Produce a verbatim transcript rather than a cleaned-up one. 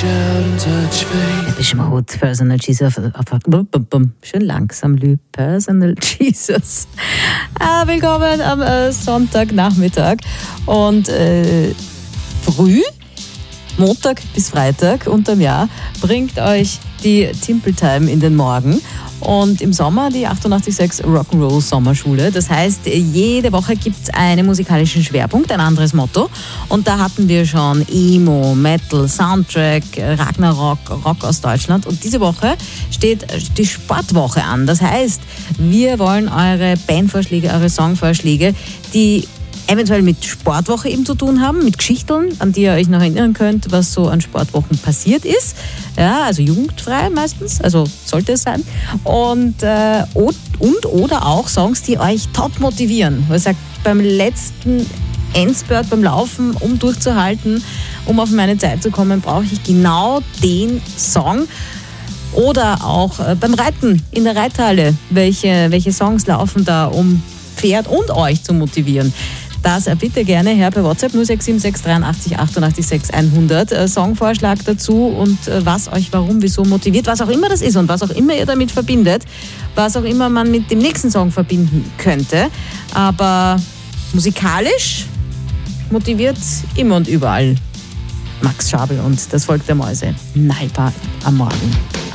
Depeche Mode, Personal Jesus. Schön langsam, Lü. Personal Jesus. Ah, willkommen am äh, Sonntagnachmittag und äh, früh, Montag bis Freitag unterm Jahr, bringt euch die Simple Time in den Morgen. Und im Sommer die achtundachtzig Komma sechs Rock'n'Roll Sommerschule. Das heißt, jede Woche gibt es einen musikalischen Schwerpunkt, ein anderes Motto. Und da hatten wir schon Emo, Metal, Soundtrack, Ragnarok, Rock aus Deutschland. Und diese Woche steht die Sportwoche an. Das heißt, wir wollen eure Bandvorschläge, eure Songvorschläge, die eventuell mit Sportwoche eben zu tun haben, mit Geschichten, an die ihr euch noch erinnern könnt, was so an Sportwochen passiert ist. Ja, also jugendfrei meistens, also sollte es sein. Und, äh, und, und oder auch Songs, die euch top motivieren. Wo ihr sagt, beim letzten Endspurt, beim Laufen, um durchzuhalten, um auf meine Zeit zu kommen, brauche ich genau den Song. Oder auch äh, beim Reiten in der Reithalle. Welche, welche Songs laufen da, um Pferd und euch zu motivieren? Das bitte gerne her per WhatsApp null sechs sieben sechs dreiundachtzig achtundachtzig sechs hundert. Äh, Songvorschlag dazu und äh, was euch warum, wieso motiviert, was auch immer das ist und was auch immer ihr damit verbindet, was auch immer man mit dem nächsten Song verbinden könnte. Aber musikalisch motiviert immer und überall Max Schabel und das Volk der Mäuse. Nalpa am Morgen.